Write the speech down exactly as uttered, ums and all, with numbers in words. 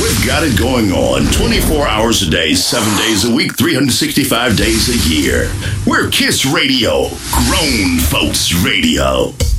We've got it going on twenty-four hours a day, seven days a week, three hundred sixty-five days a year. We're Kiss Radio, grown folks radio.